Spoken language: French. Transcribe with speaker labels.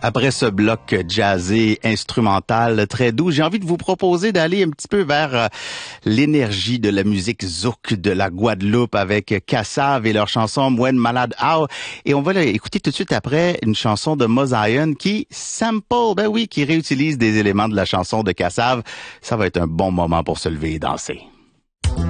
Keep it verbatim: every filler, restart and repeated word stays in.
Speaker 1: Après ce bloc jazzé instrumental très doux, j'ai envie de vous proposer d'aller un petit peu vers euh, l'énergie de la musique zouk de la Guadeloupe avec Kassav et leur chanson Mwen Malade How. Et on va écouter tout de suite après une chanson de Mozion qui sample, ben oui, qui réutilise des éléments de la chanson de Kassav. Ça va être un bon moment pour se lever et danser.